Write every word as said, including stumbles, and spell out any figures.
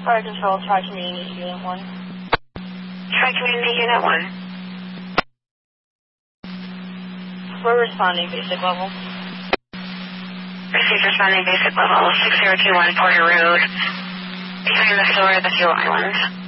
Fire Control, Tri-Community Unit one. Tri-Community Unit one. We're responding basic level. Received responding basic level, six zero two one Porter Road, behind the store of the Fuel Island.